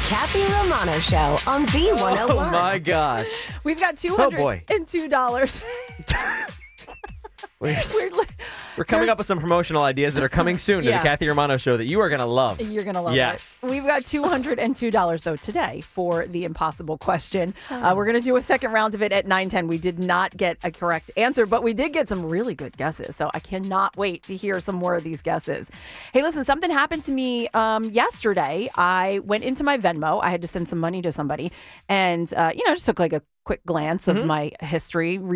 Kathy Romano Show on B101. Oh, my gosh. We've got $202. We're coming up with some promotional ideas that are coming soon to the Kathy Romano Show that you are going to love. You're going to love yes. it. We've got $202, though, today for the impossible question. We're going to do a second round of it at 9:10. We did not get a correct answer, but we did get some really good guesses. So I cannot wait to hear some more of these guesses. Hey, listen, something happened to me yesterday. I went into my Venmo. I had to send some money to somebody and, just took like a quick glance of my history.